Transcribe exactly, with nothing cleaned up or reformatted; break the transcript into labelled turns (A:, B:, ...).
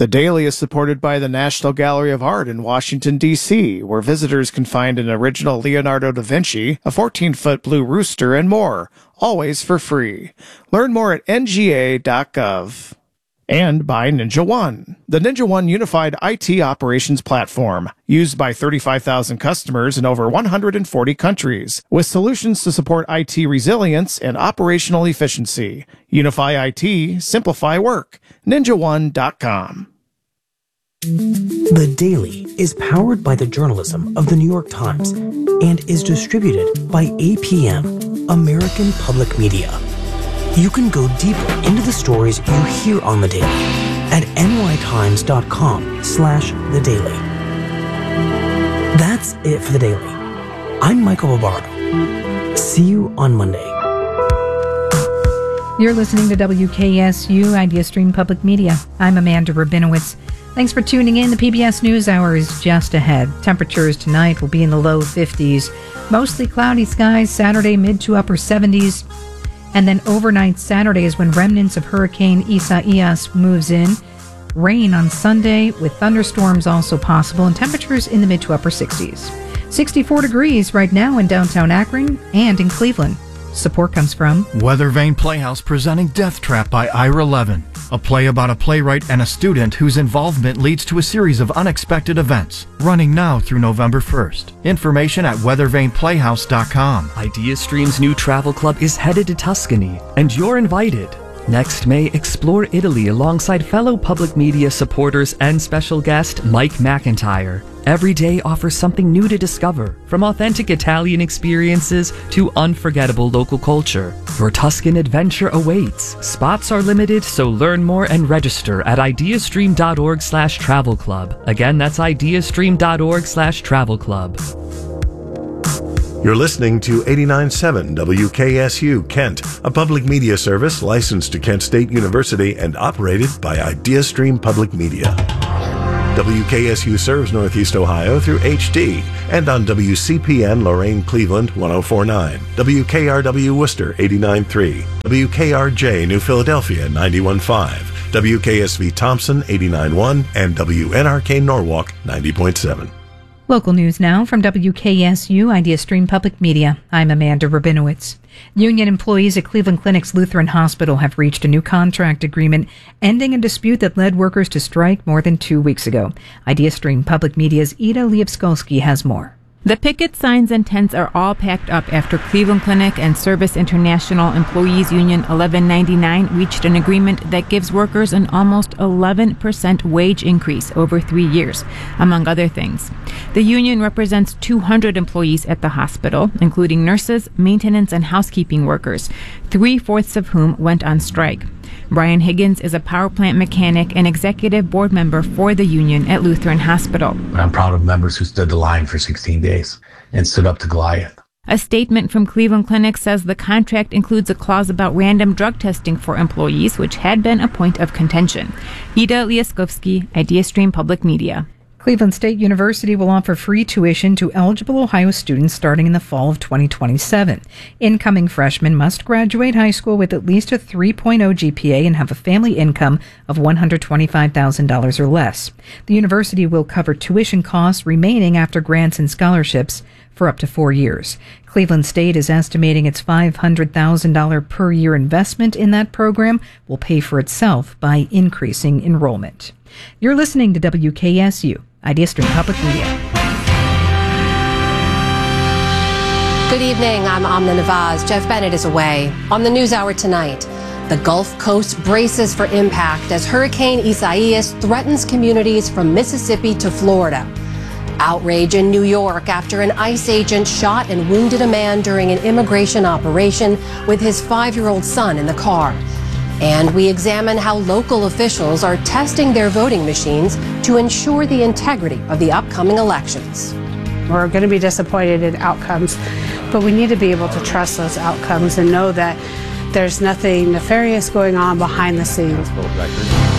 A: The Daily is supported by the National Gallery of Art in Washington, D C, where visitors can find an original Leonardo da Vinci, a fourteen-foot blue rooster, and more, always for free. Learn more at N G A dot gov. And by Ninja One, the Ninja One unified I T operations platform, used by thirty-five thousand customers in over one hundred forty countries, with solutions to support I T resilience and operational efficiency. Unify I T, simplify work. Ninja One dot com.
B: The Daily is powered by the journalism of the New York Times and is distributed by A P M, American Public Media. You can go deeper into the stories you hear on The Daily at nytimes.com slash The Daily. That's it for The Daily. I'm Michael Barbaro. See you on Monday.
C: You're listening to W K S U Idea Stream Public Media. I'm Amanda Rabinowitz. Thanks for tuning in. The P B S NewsHour is just ahead. Temperatures tonight will be in the low fifties. Mostly cloudy skies, Saturday mid to upper seventies. And then overnight Saturday is when remnants of Hurricane Isaias moves in. Rain on Sunday with thunderstorms also possible and temperatures in the mid to upper sixties. sixty-four degrees right now in downtown Akron and in Cleveland. Support comes from
D: Weather Vane Playhouse presenting Death Trap by Ira Levin, a play about a playwright and a student whose involvement leads to a series of unexpected events, running now through November first. Information at weather vane playhouse dot com.
E: IdeaStream's new travel club is headed to Tuscany, and you're invited. Next May, explore Italy alongside fellow public media supporters and special guest Mike McIntyre. Every day offers something new to discover, from authentic Italian experiences to unforgettable local culture. Your Tuscan adventure awaits. Spots are limited, so learn more and register at ideastream.org slash travel club. Again, that's ideastream.org slash travel club.
F: You're listening to eighty-nine point seven W K S U Kent, a public media service licensed to Kent State University and operated by IdeaStream Public Media. W K S U serves Northeast Ohio through H D and on W C P N Lorain Cleveland one oh four point nine, W K R W Worcester eighty-nine point three, W K R J New Philadelphia ninety-one point five, W K S V Thompson eighty-nine point one, and W N R K Norwalk ninety point seven.
C: Local news now from W K S U IdeaStream Public Media. I'm Amanda Rabinowitz. Union employees at Cleveland Clinic's Lutheran Hospital have reached a new contract agreement ending a dispute that led workers to strike more than two weeks ago. IdeaStream Public Media's Ida Lievskolski has more.
G: The picket signs and tents are all packed up after Cleveland Clinic and Service International Employees Union eleven ninety-nine reached an agreement that gives workers an almost eleven percent wage increase over three years, among other things. The union represents two hundred employees at the hospital, including nurses, maintenance, and housekeeping workers, three-fourths of whom went on strike. Brian Higgins is a power plant mechanic and executive board member for the union at Lutheran Hospital.
H: I'm proud of members who stood the line for sixteen days and stood up to Goliath.
G: A statement from Cleveland Clinic says the contract includes a clause about random drug testing for employees, which had been a point of contention. Ida Lieskovsky, IdeaStream Public Media.
C: Cleveland State University will offer free tuition to eligible Ohio students starting in the fall of twenty twenty-seven. Incoming freshmen must graduate high school with at least a three point oh G P A and have a family income of one hundred twenty-five thousand dollars or less. The university will cover tuition costs remaining after grants and scholarships for up to four years. Cleveland State is estimating its five hundred thousand dollars per year investment in that program will pay for itself by increasing enrollment. You're listening to W K S U, IdeaStream Public Media.
I: Good evening, I'm Amna Nawaz. Jeff Bennett is away. On the NewsHour tonight, the Gulf Coast braces for impact as Hurricane Isaias threatens communities from Mississippi to Florida. Outrage in New York after an ICE agent shot and wounded a man during an immigration operation with his five-year-old son in the car. And we examine how local officials are testing their voting machines to ensure the integrity of the upcoming elections.
J: We're going to be disappointed in outcomes, but we need to be able to trust those outcomes and know that there's nothing nefarious going on behind the scenes.